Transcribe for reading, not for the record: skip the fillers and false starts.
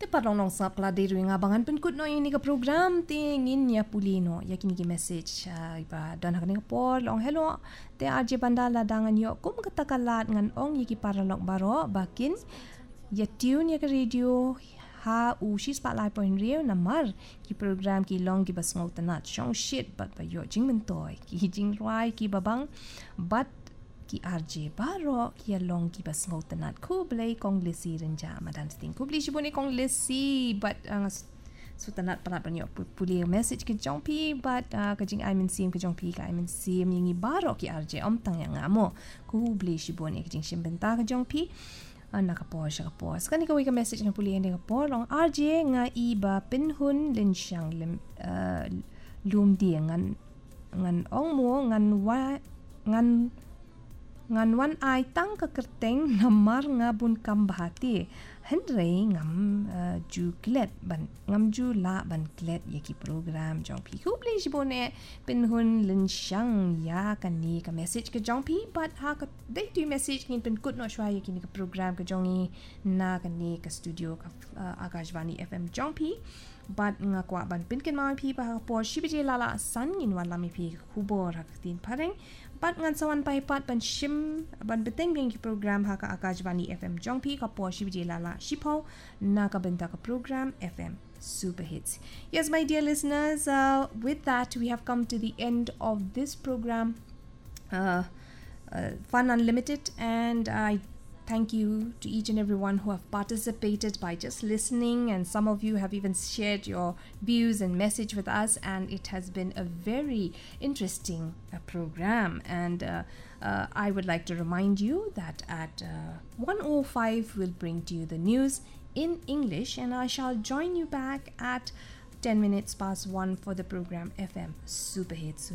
Parlong sa paladeru nga abangan penkut no ini ka program tingin ya pulino ya kini ki message iba dan hakani por long hello te RJ Bandala dangan yo kum katakalat ngan ong yiki paralok baro bakin ya tune ya ke radio ha u shi spotlight point rio namar ki program ki long ki basngau tanat shong shit but ba yo jing mentoy ki jing rai ki babang but ki RJ baro ki long ki basngau tanat ku blay kong lesi renja madan ting ku bli shibone kong lesi but so tanat panat banyo puli message ke jongpi but ka jing I min sim ke jongpi ka I min sim yingi baro ki RJ om tang yang amo ku bli shibone ke jing shimbenta ke jongpi nakapos kani ka wi ka message nga puli nga po long RJ nga iba pinhun lin siyang lum di ngan ong mo ngan wan ay tang ka kerteng namar nga bun kam bahati henry ngam ju klet ban ngam ju la ban klet yaki program jong pi ku bli jibone pinhun lin siyang ya kani ka message ka jong pi but ha ka dai tu message kin pen kut no shwa yaki ni ka program ka jongi na kani ka studio ka Akashvani FM jong pi but nga kwa ban pin ken ma pi pa po shibije lala san in wan lami pi kubor hak tin pareng but ngan sawan pai pat ban shim ban beteng beng ki program ha ka Akashvani FM jong pi ka po shibije lala shipo na ka benta ka program FM Super Hits. Yes, my dear listeners, with that we have come to the end of this program, Fun Unlimited, and I thank you to each and everyone who have participated by just listening, and some of you have even shared your views and message with us, and it has been a very interesting program. And I would like to remind you that at 1:05 we'll bring to you the news in English, and I shall join you back at 10 minutes past 1 for the program FM Super Hits.